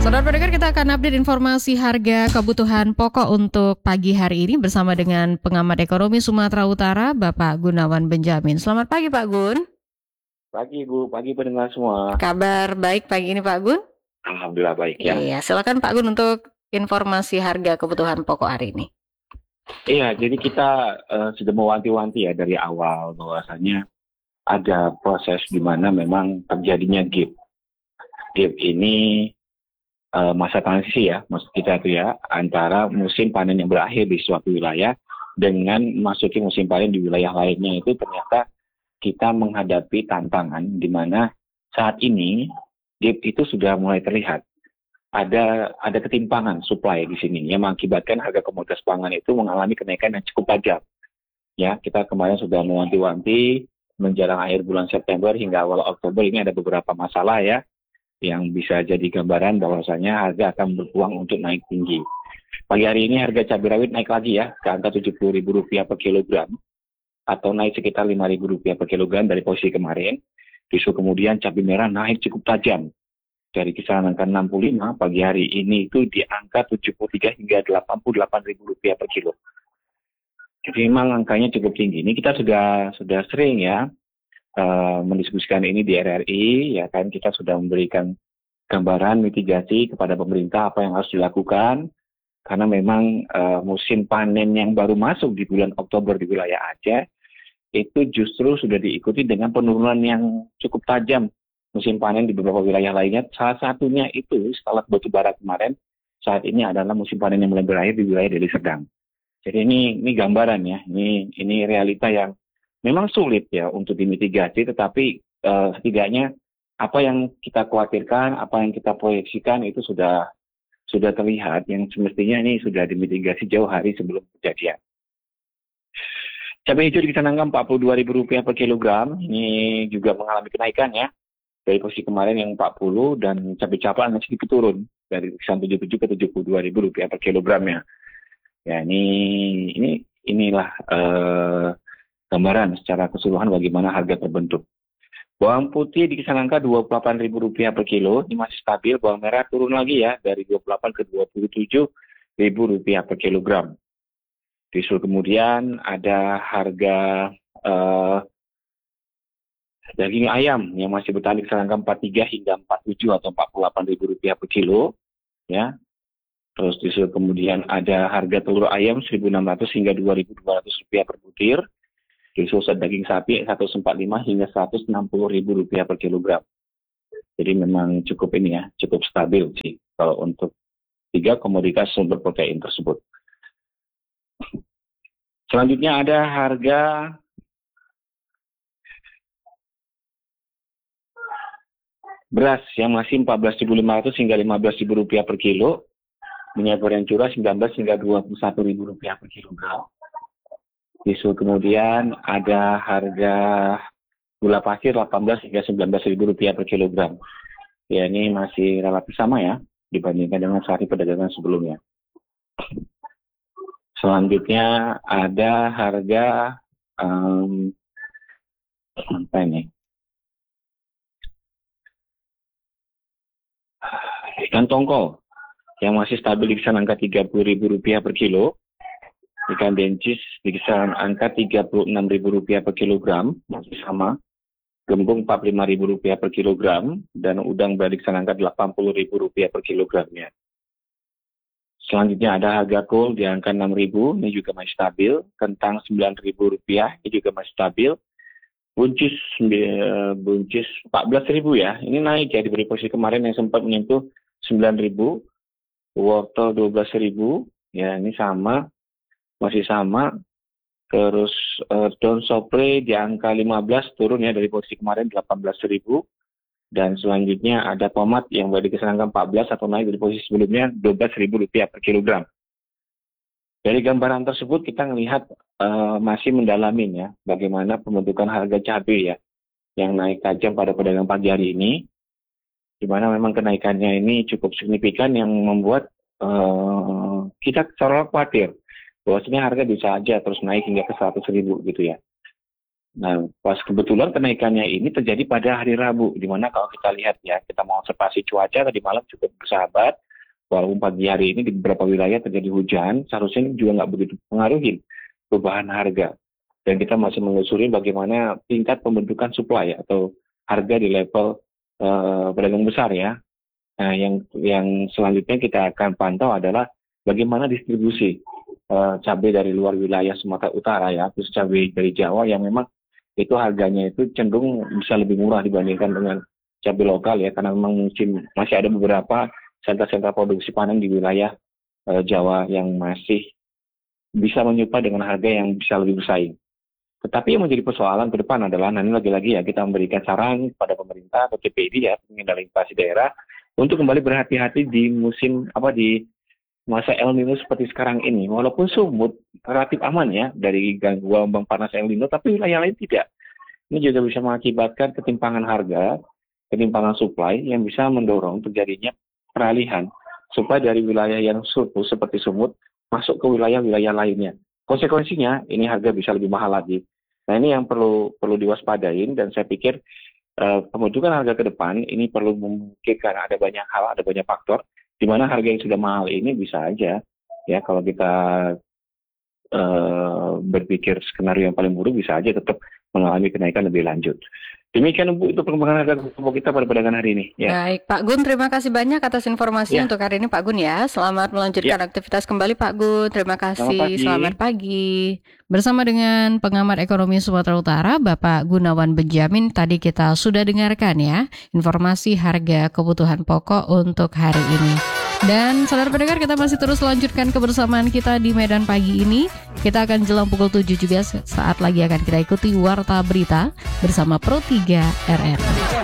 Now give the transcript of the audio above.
Saudara pendengar, kita akan update informasi harga kebutuhan pokok untuk pagi hari ini bersama dengan pengamat ekonomi Sumatera Utara, Bapak Gunawan Benjamin. Selamat pagi Pak Gun. Pagi Bu, pagi pendengar semua. Kabar baik pagi ini Pak Gun? Alhamdulillah baik ya. Iya, silakan Pak Gun untuk informasi harga kebutuhan pokok hari ini. Iya, jadi kita sudah mewanti-wanti ya dari awal bahwasanya ada proses di mana memang terjadinya gap. Gap ini masa transisi ya, maksud kita itu ya, antara musim panen yang berakhir di suatu wilayah dengan masuki musim panen di wilayah lainnya. Itu ternyata kita menghadapi tantangan di mana saat ini gap itu sudah mulai terlihat. Ada ketimpangan supply di sini yang mengakibatkan harga komoditas pangan itu mengalami kenaikan yang cukup tajam. Ya, kita kemarin sudah mewanti-wanti menjelang akhir bulan September hingga awal Oktober ini ada beberapa masalah ya yang bisa jadi gambaran bahwasanya harga akan berpeluang untuk naik tinggi. Pagi hari ini harga cabai rawit naik lagi ya ke angka Rp70.000 per kilogram atau naik sekitar Rp5.000 per kilogram dari posisi kemarin. Justru kemudian cabai merah naik cukup tajam. Dari kisaran angka 65 pagi hari ini itu di angka 73 hingga Rp88.000 per kilo. Jadi memang angkanya cukup tinggi. Ini kita sudah sering ya mendiskusikan ini di RRI, ya kan, kita sudah memberikan gambaran mitigasi kepada pemerintah apa yang harus dilakukan, karena memang musim panen yang baru masuk di bulan Oktober di wilayah Aceh, itu justru sudah diikuti dengan penurunan yang cukup tajam musim panen di beberapa wilayah lainnya. Salah satunya itu setelah batu bara kemarin, saat ini adalah musim panen yang mulai berakhir di wilayah Deli Serdang. Jadi ini gambaran ya, ini realita yang memang sulit ya untuk dimitigasi, tetapi setidaknya apa yang kita khawatirkan, apa yang kita proyeksikan itu sudah terlihat, yang semestinya ini sudah dimitigasi jauh hari sebelum kejadian. Cabai hijau di kisaran Rp42.000 per kilogram, ini juga mengalami kenaikan ya, dari posisi kemarin yang 40, dan cabai capal masih sedikit turun dari kisaran 77 ke Rp72.000 per kilogramnya. Ya, inilah gambaran secara keseluruhan bagaimana harga terbentuk. Bawang putih di kisaran angka Rp28.000 per kilo, ini masih stabil. Bawang merah turun lagi ya, dari 28 ke Rp27.000 per kilogram. Justru kemudian ada harga daging ayam yang masih bertahan di kisaran angka 43 hingga 47 atau Rp48.000 per kilo, ya. Terus justru kemudian ada harga telur ayam Rp1.600 hingga Rp2.200 per butir. Justru daging sapi 145 hingga Rp160.000 per kilogram. Jadi memang cukup ini ya, cukup stabil sih kalau untuk tiga komoditas sumber protein tersebut. Selanjutnya ada harga beras yang masih Rp14.500 hingga Rp15.000 per kilo. Minyak goreng curah Rp19 hingga Rp21.000 per kilogram. Justru kemudian ada harga gula pasir Rp18 hingga Rp19.000 per kilogram. Ya, ini masih relatif sama ya dibandingkan dengan sehari perdagangan sebelumnya. Selanjutnya ada harga apa ini? Ikan tongkol yang masih stabil di kisaran angka Rp30.000 per kilo. Ikan dencis di kisaran angka Rp36.000 per kilogram, masih sama. Gembung Rp45.000 per kilogram, dan udang berada di kisaran angka Rp80.000 per kilogramnya. Selanjutnya ada harga kol di angka Rp6.000, ini juga masih stabil. Kentang Rp9.000, ini juga masih stabil. Buncis Rp14.000 ya, ini naik ya dari posisi kemarin yang sempat menyentuh Rp9.000. Wortel Rp12.000, ya ini sama. Masih sama. Terus daun sopre di angka 15 turun ya dari posisi kemarin Rp18.000. Dan selanjutnya ada tomat yang berada di kisaran 14 atau naik dari posisi sebelumnya Rp12.000 per kilogram. Dari gambaran tersebut kita melihat masih mendalamin ya bagaimana pembentukan harga cabai ya yang naik tajam pada pedagang pagi hari ini, di mana memang kenaikannya ini cukup signifikan yang membuat kita secara khawatir bahwasanya harga bisa aja terus naik hingga ke 100.000 gitu ya. Nah, pas kebetulan kenaikannya ini terjadi pada hari Rabu, di mana kalau kita lihat ya, kita mau observasi cuaca tadi malam cukup bersahabat, walaupun pagi hari ini di beberapa wilayah terjadi hujan, seharusnya ini juga nggak begitu pengaruhi perubahan harga. Dan kita masih menelusuri bagaimana tingkat pembentukan supply atau harga di level pedagang besar ya. Nah, yang selanjutnya kita akan pantau adalah bagaimana distribusi cabai dari luar wilayah Sumatera Utara ya, terus cabai dari Jawa yang memang itu harganya itu cenderung bisa lebih murah dibandingkan dengan cabai lokal ya, karena memang masih ada beberapa sentra-sentra produksi panen di wilayah Jawa yang masih bisa menyuplai dengan harga yang bisa lebih bersaing. Tetapi yang menjadi persoalan ke depan adalah, nanti lagi-lagi ya kita memberikan saran kepada pemerintah atau TPID ya, pengendalian inflasi daerah, untuk kembali berhati-hati di masa El Nino seperti sekarang ini. Walaupun sumut relatif aman ya dari gangguan gelombang panas El Nino, tapi wilayah lain tidak. Ini juga bisa mengakibatkan ketimpangan harga, ketimpangan supply yang bisa mendorong terjadinya peralihan supply dari wilayah yang surplus seperti sumut masuk ke wilayah-wilayah lainnya. Konsekuensinya ini harga bisa lebih mahal lagi. Nah, ini yang perlu diwaspadain, dan saya pikir pembentukan harga ke depan ini perlu memungkinkan ada banyak hal, ada banyak faktor di mana harga yang sudah mahal ini bisa aja ya, kalau kita berpikir skenario yang paling buruk, bisa aja tetap mengalami kenaikan lebih lanjut. Demikian Bu, itu perkembangan harga kelompok kita pada perdagangan hari ini. Ya. Baik, Pak Gun, terima kasih banyak atas informasinya untuk hari ini, Pak Gun ya. Selamat melanjutkan aktivitas kembali, Pak Gun. Terima kasih. Selamat pagi. Bersama dengan pengamat ekonomi Sumatera Utara, Bapak Gunawan Benjamin, tadi kita sudah dengarkan ya informasi harga kebutuhan pokok untuk hari ini. Dan saudara pendengar, kita masih terus lanjutkan kebersamaan kita di Medan pagi ini. Kita akan jelang pukul 7 juga, saat lagi akan kita ikuti Warta Berita bersama Pro 3 RR.